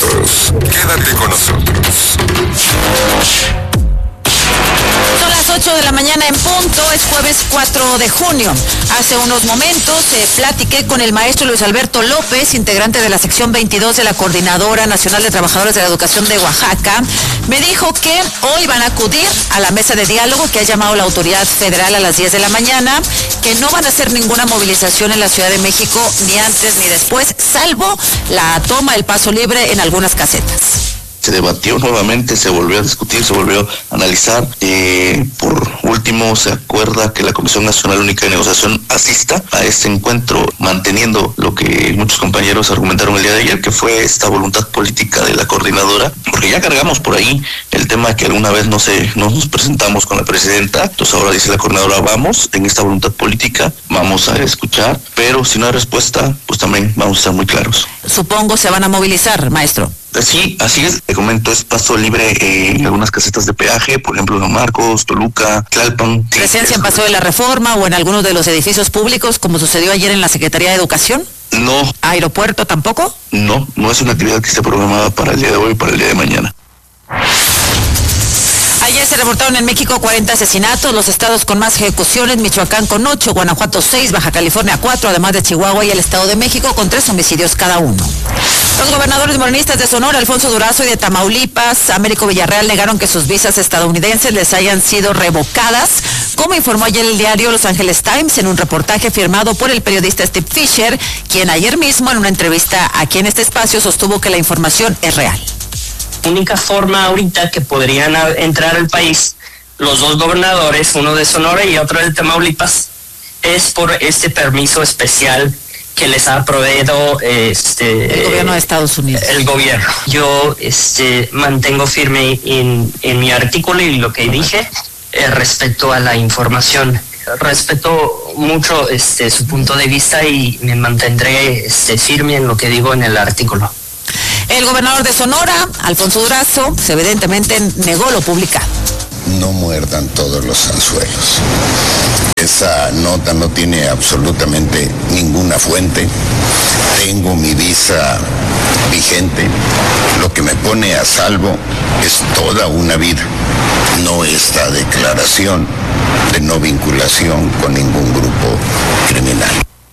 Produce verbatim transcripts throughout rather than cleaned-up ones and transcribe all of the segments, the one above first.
nosotros. Quédate con nosotros. Son las ocho de la mañana en punto, es jueves cuatro de junio. Hace unos momentos eh, platiqué con el maestro Luis Alberto López, integrante de la sección veintidós de la Coordinadora Nacional de Trabajadores de la Educación de Oaxaca. Me dijo que hoy van a acudir a la mesa de diálogo que ha llamado la autoridad federal a las diez de la mañana, que no van a hacer ninguna movilización en la Ciudad de México, ni antes ni después, salvo la toma del paso libre en algunas casetas. Se debatió nuevamente, se volvió a discutir, se volvió a analizar. Eh, por último, se acuerda que la Comisión Nacional Única de Negociación asista a este encuentro, manteniendo lo que muchos compañeros argumentaron el día de ayer, que fue esta voluntad política de la coordinadora, porque ya cargamos por ahí el tema que alguna vez no, se, no nos presentamos con la presidenta. Entonces ahora dice la coordinadora, vamos en esta voluntad política, vamos a escuchar, pero si no hay respuesta, pues también vamos a estar muy claros. Supongo se van a movilizar, maestro. Sí, así es. Te comento, es paso libre eh, en algunas casetas de peaje, por ejemplo, San Marcos, Toluca, Tlalpan. ¿Presencia en Paso de la Reforma o en algunos de los edificios públicos, como sucedió ayer en la Secretaría de Educación? No. ¿Aeropuerto tampoco? No, no es una actividad que esté programada para el día de hoy y para el día de mañana. Ayer se reportaron en México cuarenta asesinatos, los estados con más ejecuciones, Michoacán con ocho, Guanajuato seis, Baja California cuatro, además de Chihuahua y el Estado de México con tres homicidios cada uno. Los gobernadores morenistas de Sonora, Alfonso Durazo, y de Tamaulipas, Américo Villarreal, negaron que sus visas estadounidenses les hayan sido revocadas, como informó ayer el diario Los Angeles Times en un reportaje firmado por el periodista Steve Fisher, quien ayer mismo en una entrevista aquí en este espacio sostuvo que la información es real. Única forma ahorita que podrían entrar al país los dos gobernadores, uno de Sonora y otro de Tamaulipas, es por este permiso especial que les ha proveído este el gobierno de Estados Unidos. El gobierno. Yo este mantengo firme en, en mi artículo y lo que dije eh, respecto a la información. Respeto mucho este su punto de vista y me mantendré este firme en lo que digo en el artículo. El gobernador de Sonora, Alfonso Durazo, evidentemente negó lo publicado. No muerdan todos los anzuelos. Esa nota no tiene absolutamente ninguna fuente. Tengo mi visa vigente. Lo que me pone a salvo es toda una vida, no esta declaración de no vinculación con ningún grupo criminal.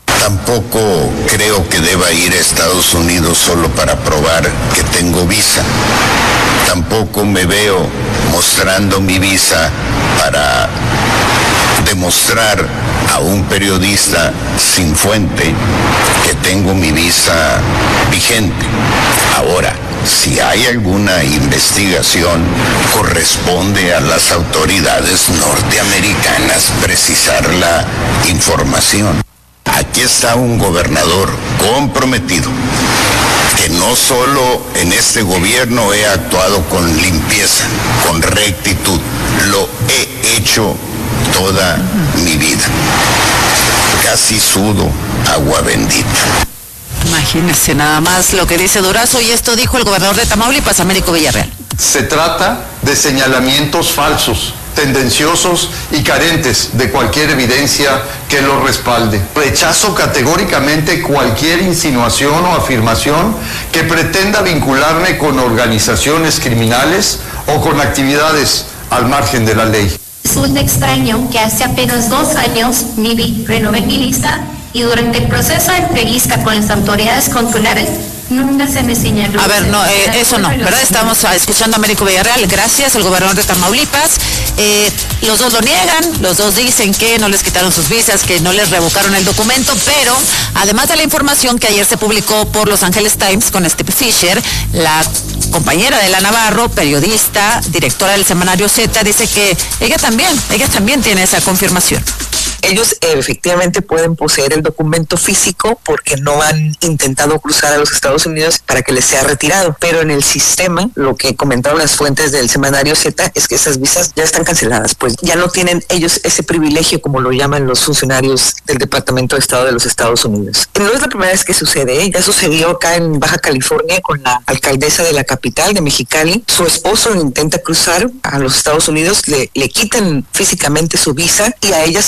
Tampoco creo que deba ir a Estados Unidos solo para probar que tengo visa. Tampoco me veo mostrando mi visa para demostrar a un periodista sin fuente que tengo mi visa vigente. Ahora, si hay alguna investigación, corresponde a las autoridades norteamericanas precisar la información. Aquí está un gobernador comprometido, que no solo en este gobierno he actuado con limpieza, con rectitud, lo he hecho toda mi vida. Casi sudo agua bendita. Imagínense nada más lo que dice Durazo, y esto dijo el gobernador de Tamaulipas, Américo Villarreal. Se trata de señalamientos falsos, tendenciosos y carentes de cualquier evidencia que lo respalde. Rechazo categóricamente cualquier insinuación o afirmación que pretenda vincularme con organizaciones criminales o con actividades al margen de la ley. Resulta extraño que hace apenas dos años mi vi, renové mi lista y durante el proceso de entrevista con las autoridades consulares nunca se me señaló. A ver, no, eh, eso no, ¿verdad? Estamos escuchando a Américo Villarreal, gracias, el gobernador de Tamaulipas. Eh, los dos lo niegan, los dos dicen que no les quitaron sus visas, que no les revocaron el documento, pero además de la información que ayer se publicó por Los Angeles Times con Steve Fisher, la compañera de la Navarro, periodista, directora del semanario Z, dice que ella también, ella también tiene esa confirmación. Ellos eh, efectivamente pueden poseer el documento físico porque no han intentado cruzar a los Estados Unidos para que les sea retirado, pero en el sistema, lo que comentaron las fuentes del semanario Z es que esas visas ya están canceladas, pues ya no tienen ellos ese privilegio como lo llaman los funcionarios del Departamento de Estado de los Estados Unidos. No es la primera vez que sucede, ¿eh? Ya sucedió acá en Baja California con la alcaldesa de la capital de Mexicali. Su esposo intenta cruzar a los Estados Unidos, le, le quitan físicamente su visa y a ella se la revocan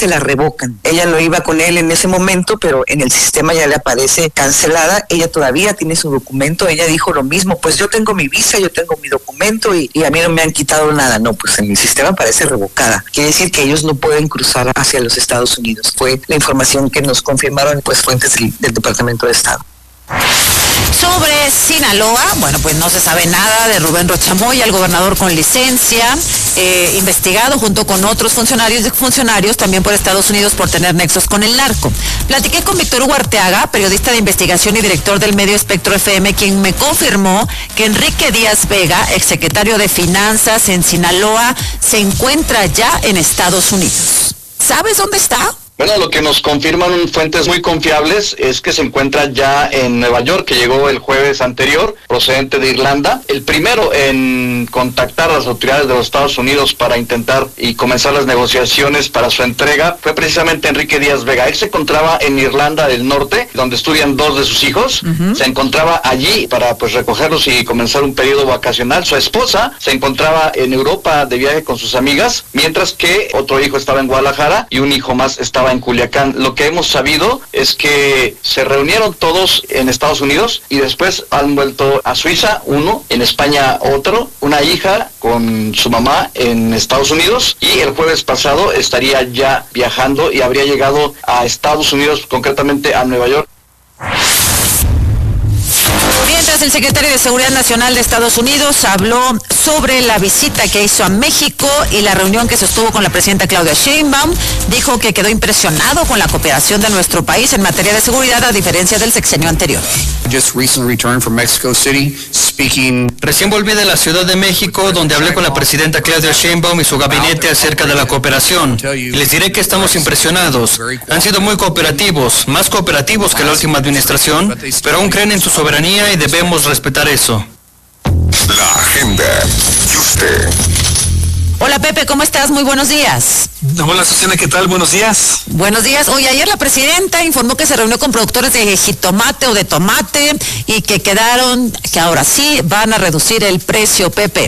revocan. Ella no iba con él en ese momento, pero en el sistema ya le aparece cancelada. Ella todavía tiene su documento. Ella dijo lo mismo, pues yo tengo mi visa, yo tengo mi documento y, y a mí no me han quitado nada. No, pues en el sistema aparece revocada. Quiere decir que ellos no pueden cruzar hacia los Estados Unidos. Fue la información que nos confirmaron pues fuentes del, del Departamento de Estado. Sobre Sinaloa, bueno, pues no se sabe nada de Rubén Rochamoya, el gobernador con licencia, eh, investigado junto con otros funcionarios y funcionarios también por Estados Unidos por tener nexos con el narco. Platiqué con Víctor Hugo Arteaga, periodista de investigación y director del medio Espectro F M, quien me confirmó que Enrique Díaz Vega, exsecretario de Finanzas en Sinaloa, se encuentra ya en Estados Unidos. ¿Sabes dónde está? Bueno, lo que nos confirman fuentes muy confiables es que se encuentra ya en Nueva York, que llegó el jueves anterior, procedente de Irlanda. El primero en contactar a las autoridades de los Estados Unidos para intentar y comenzar las negociaciones para su entrega fue precisamente Enrique Díaz Vega. Él se encontraba en Irlanda del Norte, donde estudian dos de sus hijos. Uh-huh. Se encontraba allí para pues recogerlos y comenzar un periodo vacacional. Su esposa se encontraba en Europa de viaje con sus amigas, mientras que otro hijo estaba en Guadalajara y un hijo más estaba en Culiacán. Lo que hemos sabido es que se reunieron todos en Estados Unidos y después han vuelto a Suiza, uno, en España otro, una hija con su mamá en Estados Unidos, y el jueves pasado estaría ya viajando y habría llegado a Estados Unidos, concretamente a Nueva York. Mientras el secretario de Seguridad Nacional de Estados Unidos habló sobre la visita que hizo a México y la reunión que sostuvo con la presidenta Claudia Sheinbaum, dijo que quedó impresionado con la cooperación de nuestro país en materia de seguridad a diferencia del sexenio anterior. Just recently returned from Mexico City, speaking... Recién volví de la Ciudad de México, donde hablé con la presidenta Claudia Sheinbaum y su gabinete acerca de la cooperación. Y les diré que estamos impresionados. Han sido muy cooperativos, más cooperativos que la última administración, pero aún creen en su soberanía y debemos respetar eso. La agenda y usted. Hola Pepe, ¿cómo estás? Muy buenos días. Hola Susana, ¿qué tal? Buenos días. Buenos días. Oye, ayer la presidenta informó que se reunió con productores de jitomate o de tomate y que quedaron, que ahora sí van a reducir el precio, Pepe.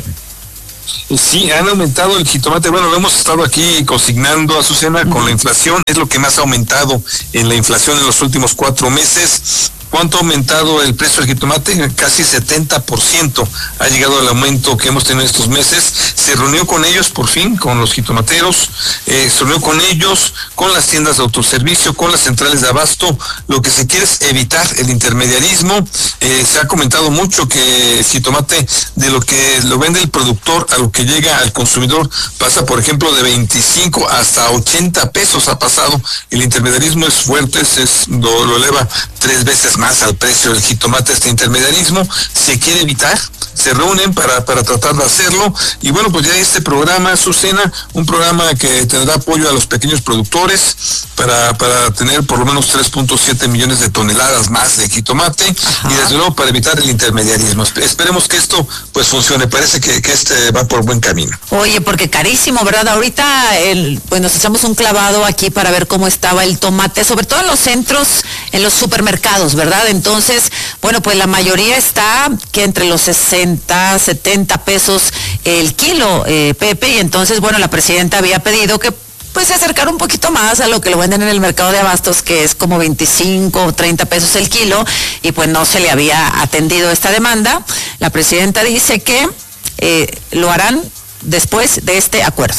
Sí, han aumentado el jitomate. Bueno, lo hemos estado aquí consignando, Azucena, con la inflación. Es lo que más ha aumentado en la inflación en los últimos cuatro meses. ¿Cuánto ha aumentado el precio del jitomate? Casi setenta por ciento ha llegado el aumento que hemos tenido estos meses. Se reunió con ellos por fin, con los jitomateros, eh, se reunió con ellos, con las tiendas de autoservicio, con las centrales de abasto. Lo que se quiere es evitar el intermediarismo. Eh, se ha comentado mucho que el jitomate, de lo que lo vende el productor a lo que llega al consumidor, pasa, por ejemplo, de veinticinco hasta ochenta pesos ha pasado. El intermediarismo es fuerte, es, es, lo, lo eleva tres veces más al precio del jitomate. Este intermediarismo se quiere evitar, se reúnen para, para tratar de hacerlo, y bueno, pues ya este programa, Azucena, un programa que tendrá apoyo a los pequeños productores para, para tener por lo menos tres punto siete millones de toneladas más de jitomate. Ajá. Y desde luego para evitar el intermediarismo. Esperemos que esto pues funcione, parece que, que este va por buen camino. Oye, porque carísimo, ¿verdad? Ahorita el, pues nos echamos un clavado aquí para ver cómo estaba el tomate, sobre todo en los centros, en los supermercados, ¿verdad? Entonces, bueno, pues la mayoría está que entre los sesenta, setenta pesos el kilo, eh, Pepe, y entonces, bueno, la presidenta había pedido que pues se acercara un poquito más a lo que lo venden en el mercado de abastos, que es como veinticinco o treinta pesos el kilo, y pues no se le había atendido esta demanda. La presidenta dice que eh, lo harán después de este acuerdo.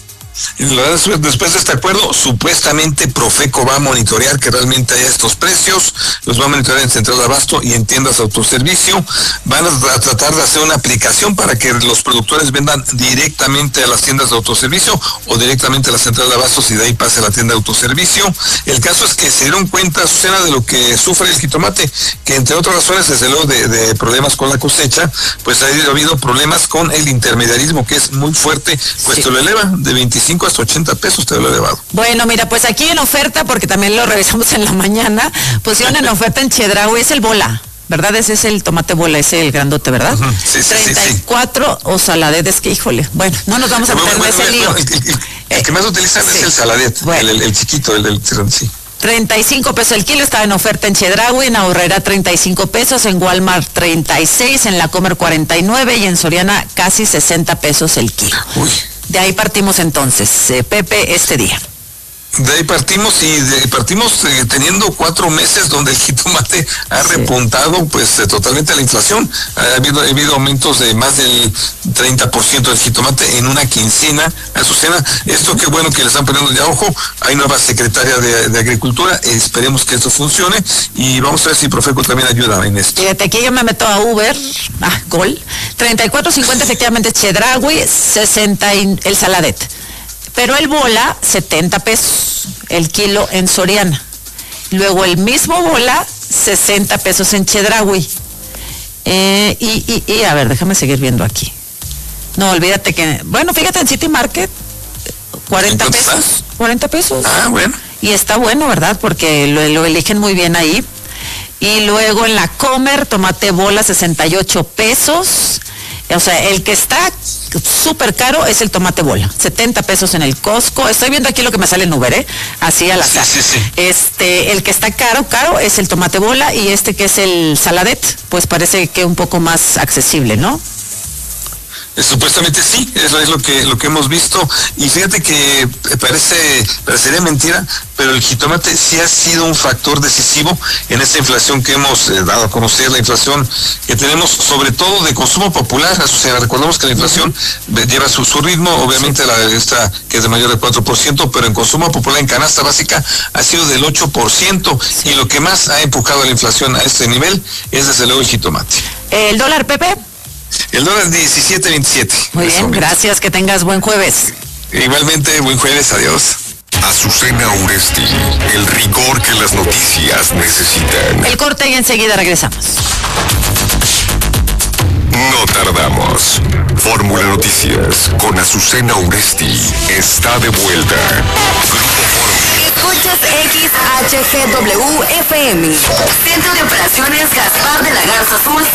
Después de este acuerdo, supuestamente Profeco va a monitorear que realmente haya estos precios, los va a monitorear en Central de Abasto y en tiendas de autoservicio. Van a tratar de hacer una aplicación para que los productores vendan directamente a las tiendas de autoservicio o directamente a la Central de Abastos y de ahí pase a la tienda de autoservicio. El caso es que se dieron cuenta, Susana, de lo que sufre el jitomate, que entre otras razones, desde luego de, de problemas con la cosecha, pues ha habido problemas con el intermediarismo, que es muy fuerte, pues sí. Te lo eleva de veinticinco hasta ochenta pesos, te lo he elevado. Bueno, mira, pues aquí en oferta, porque también lo revisamos en la mañana, pusieron en oferta en Chedraui, es el bola, ¿verdad? Ese es el tomate bola, ese es el grandote, ¿verdad? Uh-huh. Sí, sí, treinta y cuatro, sí, sí. O saladet, es que, híjole, bueno, no nos vamos a meter bueno, en ese bueno, lío. El, el, el, el que más utilizan sí. es el saladet, bueno. el, el, el chiquito, el del sí. treinta y cinco pesos el kilo, estaba en oferta en Chedraui, en Aurrera treinta y cinco pesos, en Walmart treinta y seis, en La Comer cuarenta y nueve y en Soriana casi sesenta pesos el kilo. Uy. De ahí partimos entonces, eh, Pepe, este día. De ahí partimos y de, partimos eh, teniendo cuatro meses donde el jitomate ha sí. repuntado pues eh, totalmente a la inflación. Ha habido, ha habido aumentos de más del treinta por ciento del jitomate en una quincena. Azucena, esto qué bueno que le están poniendo ya ojo. Hay nueva secretaria de, de Agricultura, esperemos que esto funcione y vamos a ver si Profeco también ayuda en esto. Fíjate, aquí yo me meto a Uber, ah, Gol, treinta y cuatro cincuenta efectivamente Chedraui, sesenta el Saladet. Pero el bola, setenta pesos, el kilo en Soriana. Luego el mismo bola, sesenta pesos en Chedraui. Eh, y, y, y, a ver, déjame seguir viendo aquí. No, olvídate que, bueno, fíjate en City Market, cuarenta pesos. cuarenta pesos. Ah, bueno. Y está bueno, ¿verdad? Porque lo, lo eligen muy bien ahí. Y luego en la Comer, tomate bola, sesenta y ocho pesos. O sea, el que está súper caro es el tomate bola, setenta pesos en el Costco. Estoy viendo aquí lo que me sale en Uber, ¿eh? Así al azar. Sí, sí, sí. Este, el que está caro, caro es el tomate bola y este que es el Saladet, pues parece que un poco más accesible, ¿no? Supuestamente sí, eso es lo que lo que hemos visto y fíjate que parece parecería mentira, pero el jitomate sí ha sido un factor decisivo en esta inflación que hemos eh, dado a conocer, la inflación que tenemos sobre todo de consumo popular. O sea, recordemos que la inflación uh-huh. lleva su, su ritmo, obviamente la esta que es de mayor de cuatro por ciento, pero en consumo popular en canasta básica ha sido del ocho por ciento y lo que más ha empujado la inflación a este nivel es desde luego el jitomate. ¿El dólar, Pepe? El dólar diecisiete veintisiete. Muy bien, gracias, que tengas buen jueves. Igualmente, buen jueves, adiós. Azucena Uresti, el rigor que las noticias necesitan. El corte y enseguida regresamos. No tardamos. Fórmula Noticias con Azucena Uresti está de vuelta. Escuchas X H G W F M. Centro de Operaciones Gaspar de la Garza Azul